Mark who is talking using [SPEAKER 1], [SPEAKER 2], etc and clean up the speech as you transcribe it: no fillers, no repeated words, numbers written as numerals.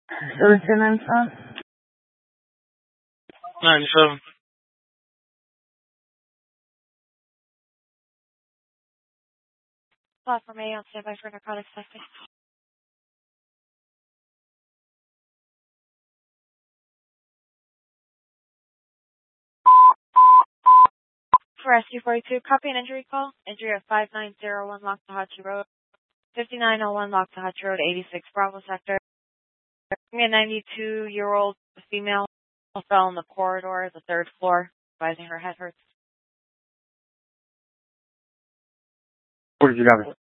[SPEAKER 1] Lieutenant, son?
[SPEAKER 2] 97.
[SPEAKER 3] Platform A on standby for narcotics testing. For SU-42, copy an injury call. Injury of 5901 Loxahatchee Road, 5901 Loxahatchee Road, 86 Bravo Sector. A 92-year-old female fell in the corridor, the third floor, advising her head hurts.
[SPEAKER 1] What did you got?